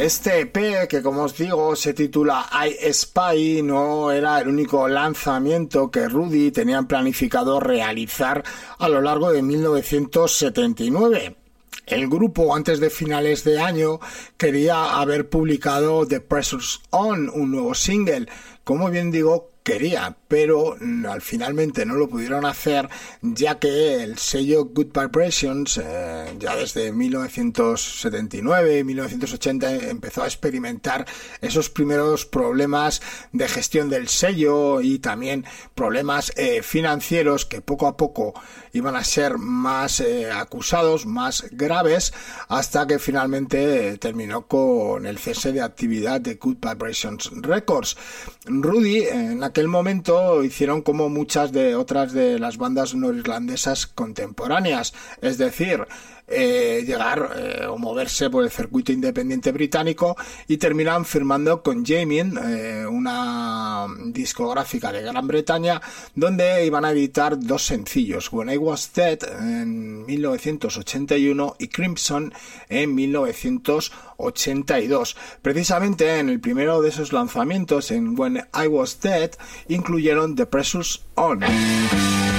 Este EP, que como os digo se titula I Spy, no era el único lanzamiento que Rudy tenía planificado realizar a lo largo de 1979. El grupo, antes de finales de año, quería haber publicado The Pressure's On, un nuevo single. Como bien digo, quería, pero finalmente no lo pudieron hacer, ya que el sello Good Vibrations ya desde 1979 y 1980 empezó a experimentar esos primeros problemas de gestión del sello y también problemas financieros que poco a poco iban a ser más acusados, más graves, hasta que finalmente terminó con el cese de actividad de Good Vibrations Records. Rudy en aquel momento hicieron como muchas de otras de las bandas norirlandesas contemporáneas, es decir, llegar o moverse por el circuito independiente británico, y terminan firmando con Jamin, una discográfica de Gran Bretaña, donde iban a editar dos sencillos, When I Was Dead en 1981 y Crimson en 1982. Precisamente en el primero de esos lanzamientos, en When I Was Dead, incluyeron The Pressure's On.